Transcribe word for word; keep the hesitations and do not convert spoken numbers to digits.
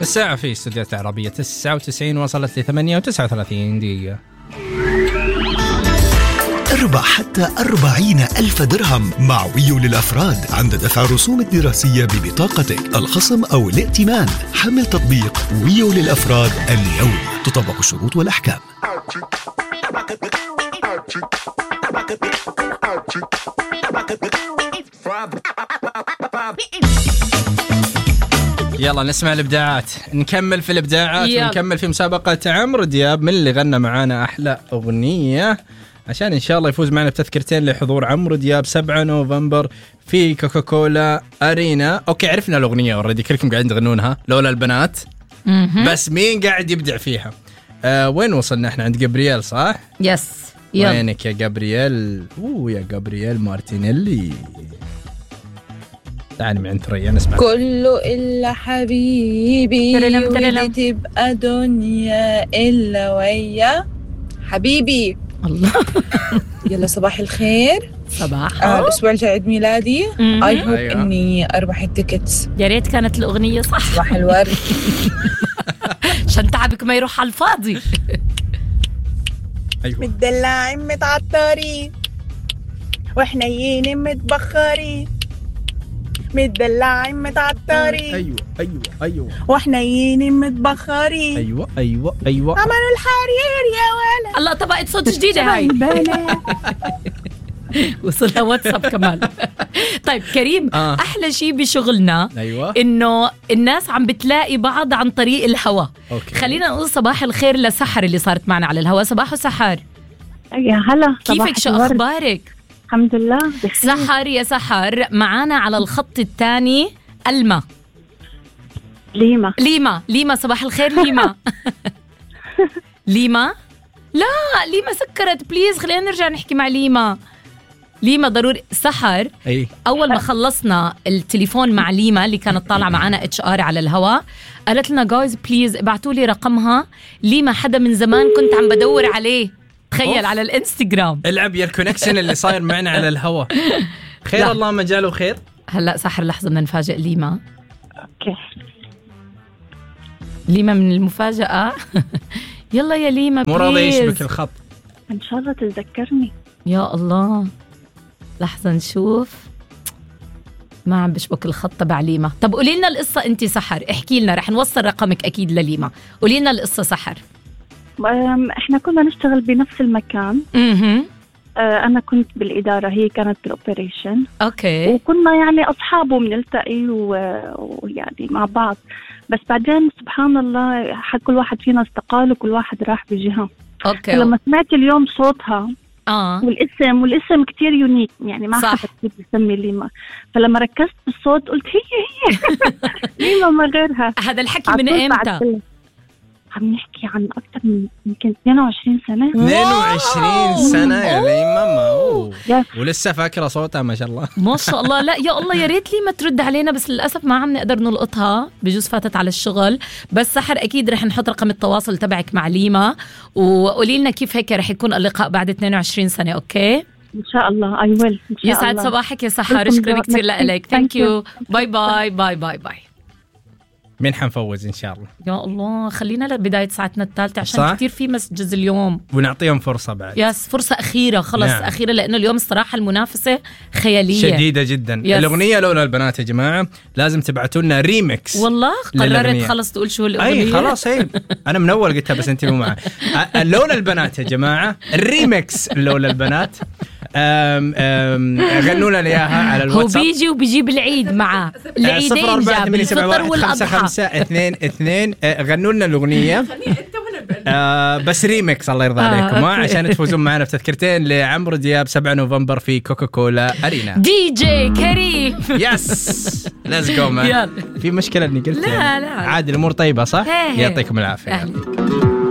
الساعة في استوديوهات العربية تسعة وتسعين وصلت لثمانية وتسعة وثلاثين دقيقة. اربح حتى أربعين ألف درهم مع ويو للأفراد عند دفع رسوم الدراسية ببطاقتك، الخصم أو الائتمان. حمل تطبيق ويو للأفراد اليوم، تطبق الشروط والأحكام. يلا نسمع الإبداعات، نكمل في الإبداعات يلا. ونكمل في مسابقة عمرو دياب من اللي غنى معانا أحلى أغنية، عشان إن شاء الله يفوز معنا بتذكرتين لحضور عمرو دياب سبعة نوفمبر في كوكاكولا أرينا. أوكي عرفنا الأغنية أوريدي، كلكم قاعدين تغنونها، لولا البنات. بس مين قاعد يبدع فيها؟ آه وين وصلنا احنا؟ عند جابرييل صح؟ يس يلا. وينك يا جابرييل؟ أوه يا جابرييل مارتينيلي. تعالي معي ثريا نسمع. كله إلا حبيبي ترلم ترلم. ودي تبقى دنيا إلا ويا حبيبي. الله. يلا صباح الخير. صباح. آه الأسبوع الجاي عيد ميلادي. مم. I hope أيوة. إني أربح التيكتس. يا ريت كانت الأغنية صح صباح الورد. عشان تعبك ما يروح على الفاضي. أيوة. متدلعين متعطرين وحنيين متبخرين، متدلعين متعطرين أيوة أيوة أيوة وحنيين متبخرين، أيوة أيوة أيوة. عملوا الحرير يا ولد. الله طبقت صوت جديدة هاي. وصلها واتساب كمان. طيب كريم، آه. أحلى شيء بشغلنا أيوة. إنه الناس عم بتلاقي بعض عن طريق الهوا. أوكي. خلينا نقول صباح الخير لسحر اللي صارت معنا على الهوا. صباح وسحر، يا هلا، كيفك؟ شو الورد. أخبارك؟ الحمد لله بخير. سحر يا سحر، معانا على الخط الثاني ألما. ليما ليما ليما صباح الخير ليما. ليما لا ليما سكرت، بليز خلينا نرجع نحكي مع ليما. ليما ضروري. سحر، أي. أول ما خلصنا التليفون مع ليما اللي كانت طالعة معنا اتش ار على الهواء، قالت لنا جايز بليز ابعتوا لي رقمها. ليما حدا من زمان كنت عم بدور عليه، تخيل أوف. على الانستغرام. العب يا الكونكشن اللي صاير معنا على الهواء. خير لا. الله ما جاله خير. هلا سحر لحظة بدنا نفاجئ ليما. اوكي. ليما من المفاجأة. يلا يا ليما مو راضي بليز. يشبك الخط. ان شاء الله تتذكرني. يا الله، لحظة نشوف. ما عم بشبك الخط تبع ليما. طب قولي لنا القصة انت سحر، احكي لنا، رح نوصل رقمك اكيد لليما. قولي لنا القصة سحر. أم، احنا كنا نشتغل بنفس المكان. اها أه، انا كنت بالاداره، هي كانت بالاوبريشن، اوكي. وكنا يعني اصحاب وبنلتقي و- ويعني مع بعض. بس بعدين سبحان الله حد كل واحد فينا استقال وكل واحد راح بجهه. اوكي. فلما سمعت اليوم صوتها اه والاسم والاسم كتير يونيك، يعني ما صح. حدا كتير بيسمي ليما. فلما ركزت بالصوت قلت هي هي ليما ما غيرها. هذا الحكي من عطول امتى؟ بعد- عم نحكي عن أكثر من يمكن اثنين وعشرين سنة. اثنين وعشرين سنة يا ليما. أوه. يس. ولسه فاكرة صوتها ما شاء الله. ما شاء الله. لا يا الله، يا ريت ليما ترد علينا، بس للأسف ما عم نقدر نلقطها، بجوز فاتت على الشغل. بس سحر أكيد رح نحط رقم التواصل تبعك مع ليما، وقولي لنا كيف هيك رح يكون اللقاء بعد اثنين وعشرين سنة. أوكي. إن شاء الله I will. إن شاء يسعد الله. صباحك يا سحر، لكم شكرا دعاء. كثير لك. ثانك Thank يو. you. باي باي باي باي باي. مين حنفوز إن شاء الله. يا الله، خلينا لبداية ساعتنا الثالثة عشان صح؟ كتير في مسجز اليوم. ونعطيهم فرصة بعد. يس، فرصة أخيرة خلص. نعم. أخيرة، لأنه اليوم الصراحة المنافسة خيالية شديدة جدا. يس. الأغنية لولا البنات يا جماعة لازم تبعتوا لنا ريميكس. والله قررت للأغنية. خلص تقول شو الأغنية. أي خلاص هي أنا من أول قلتها بس أنت مو معي. أ- لولا البنات يا جماعة الريميكس لولا البنات. أم أم غنوا لنا إياها على هو الواتساب. بيجي وبيجيب العيد معاه، العيدين جاب الفطر خمسة والأضحى. خمسة اثنين اثنين. آه، غنوا لنا الأغنية آه بس ريميكس الله يرضى آه، عليكم. آه أوكي. عشان تفوزون معنا بتذكرتين لعمرو دياب سبعة نوفمبر في كوكاكولا أرينا. دي جي كريم. يس ليتس جو مان. يلا. في مشكلة إني قلت لا، يعني. لا. عادي الأمور طيبة صح؟ هي هي. يعطيكم العافية. أهلا.